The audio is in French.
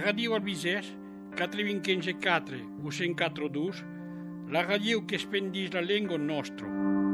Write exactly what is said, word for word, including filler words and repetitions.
Radio Albizès, quatre vint quinze quatre o cent quatre dos, la radio que espendís la lengua nostra.